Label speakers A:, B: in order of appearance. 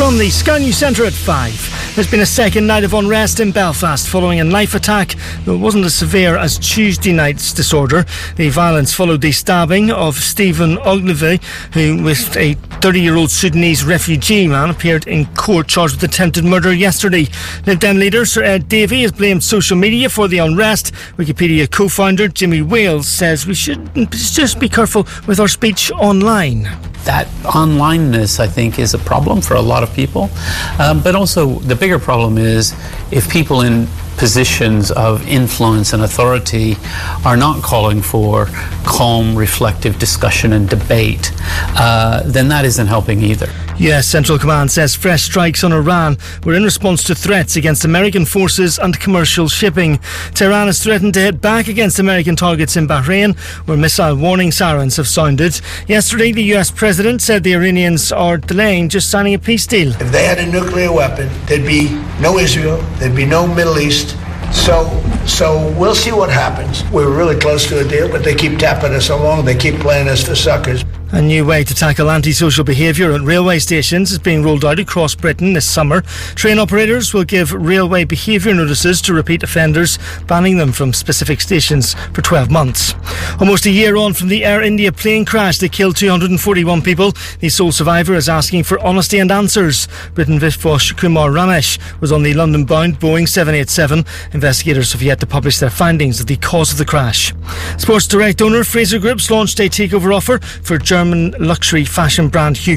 A: From the Sky News Centre at 5. There's been a second night of unrest in Belfast following a knife attack, though it wasn't as severe as Tuesday night's disorder. The violence followed the stabbing of Stephen Ogilvie, who, with a 30-year-old Sudanese refugee man, appeared in court charged with attempted murder yesterday. Lib Dem leader Sir Ed Davey has blamed social media for the unrest. Wikipedia co-founder Jimmy Wales says we should just be careful with our speech online.
B: That onlineness, I think, is a problem for a lot of people. But also the bigger problem is if people in positions of influence and authority are not calling for calm, reflective discussion and debate, then that isn't helping either.
A: US Central Command says fresh strikes on Iran were in response to threats against American forces and commercial shipping. Tehran has threatened to hit back against American targets in Bahrain, where missile warning sirens have sounded. Yesterday, the US President said the Iranians are delaying just signing a peace deal.
C: If they had a nuclear weapon, there'd be no Israel, there'd be no Middle East. So we'll see what happens. We're really close to a deal, but they keep tapping us along. They keep playing us for suckers.
A: A new way to tackle antisocial behaviour at railway stations is being rolled out across Britain this summer. Train operators will give railway behaviour notices to repeat offenders, banning them from specific stations for 12 months. Almost a year on from the Air India plane crash that killed 241 people, the sole survivor is asking for honesty and answers. Britain Viposh Kumar Ramesh was on the London-bound Boeing 787. Investigators have yet to publish their findings of the cause of the crash. Sports Direct owner Fraser Groups launched a takeover offer for German luxury fashion brand Hugo